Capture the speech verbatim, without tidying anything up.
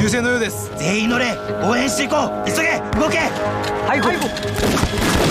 優勢のようです。 全員乗れ、応援していこう。急げ、動け。 はい、はい。